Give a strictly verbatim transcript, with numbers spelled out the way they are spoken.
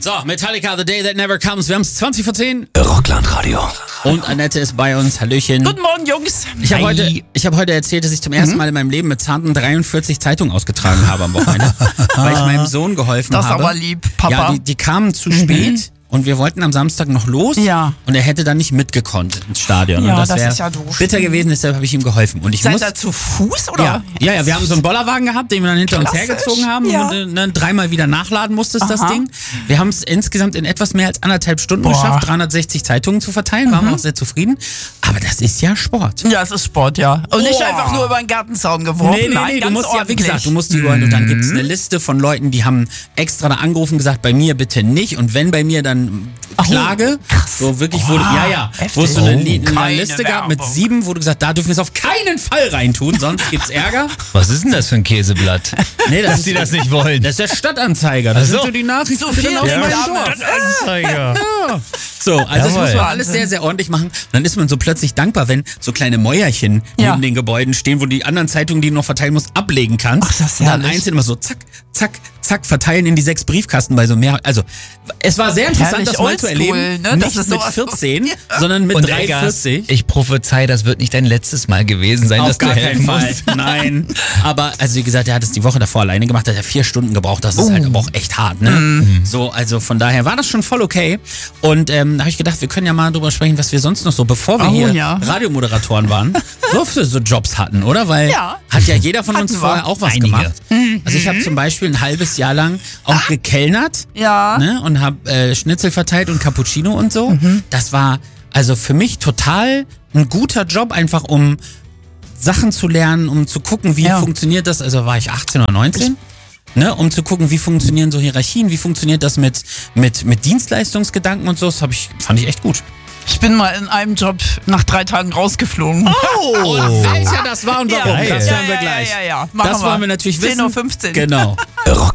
So, Metallica, The Day That Never Comes. Wir haben es zwanzig vor zehn. Rockland-Radio. Und Annette ist bei uns. Hallöchen. Guten Morgen, Jungs. Ich habe heute, ich hab heute erzählt, dass ich zum ersten Mal in meinem Leben mit zarten dreiundvierzig Zeitungen ausgetragen habe am Wochenende, weil ich meinem Sohn geholfen Das ist habe. aber lieb, Papa. Ja, die, die kamen zu spät. Und wir wollten am Samstag noch los Ja. und er hätte dann nicht mitgekonnt ins Stadion. Ja, und das, das wäre ist ja doof. bitter gewesen, deshalb habe ich ihm geholfen. Und ich Seid muss, ihr zu Fuß oder? ja, ja, ja, wir haben so einen Bollerwagen gehabt, den wir dann hinter uns Klassisch, hergezogen haben ja. und äh, ne, dreimal wieder nachladen musstest das Aha. Ding. Wir haben es insgesamt in etwas mehr als anderthalb Stunden Boah. geschafft, dreihundertsechzig Zeitungen zu verteilen, waren wir auch sehr zufrieden. Aber das ist ja Sport. Ja, es ist Sport, ja. Und nicht Boah. einfach nur über den Gartenzaun geworfen. Nee, nee, Nein, nee, du ganz musst ja, wie ordentlich. gesagt, du musst die Leute, und dann gibt's eine Liste von Leuten, die haben extra da angerufen und gesagt, bei mir bitte nicht und wenn bei mir, dann Klage. krass. So wirklich, wo du, Oha, ja, ja, heftig. wo es so eine, Oh, Li- eine keine Liste gab mit Werbung. sieben, wo du gesagt, da dürfen wir es auf keinen Fall reintun, sonst gibt's Ärger. Was ist denn das für ein Käseblatt? Nee, das Dass ist, die das nicht wollen. das ist der Stadtanzeiger. Das Ach so. sind so die Nachrichten So viel aus ja. meinem Ja. Dorf. Anzeiger. Ja. So, also das Jawohl. muss man alles sehr, sehr ordentlich machen. Und dann ist man so plötzlich dankbar, wenn so kleine Mäuerchen Ja. neben den Gebäuden stehen, wo die anderen Zeitungen, die du noch verteilen musst, ablegen kannst. Ach, das ist und dann herrlich. einzeln immer so zack, zack, zack, verteilen in die sechs Briefkasten bei so mehr. Also, es war sehr interessant, Herrlich das mal zu oldschool, erleben. ne? Das Nicht ist mit sowas- vierzehn, Ja. sondern mit Und drei Eggers, vierzig. ich prophezei, das wird nicht dein letztes Mal gewesen sein, Auf dass gar du keinen helfen Fall. musst. Nein. Aber, also wie gesagt, er hat es die Woche davor alleine gemacht, hat er vier Stunden gebraucht. Das ist halt aber auch echt hart, ne? Mhm. So, also von daher war das schon voll okay. Und ähm, da habe ich gedacht, wir können ja mal drüber sprechen, was wir sonst noch so, bevor wir Oh, hier ja. Radiomoderatoren waren, so für so Jobs hatten, oder? Weil Ja. hat ja jeder von uns Hatten wir. vorher auch was Einige. gemacht. Also ich habe zum Beispiel ein halbes Jahr lang auch gekellnert. Ja. Ne, und habe äh, Schnitzel verteilt und Cappuccino und so. Mhm. Das war also für mich total ein guter Job, einfach um Sachen zu lernen, um zu gucken, wie Ja. funktioniert das. Also war ich achtzehn oder neunzehn, ne, um zu gucken, wie funktionieren so Hierarchien, wie funktioniert das mit mit mit Dienstleistungsgedanken und so. Das habe ich fand ich echt gut. Ich bin mal in einem Job nach drei Tagen rausgeflogen. Oh, und welcher das war und warum, Geil. das ja, hören wir ja, gleich. Ja, ja, ja. Machen Das wollen wir natürlich wissen. zehn Uhr fünfzehn. Genau. Rock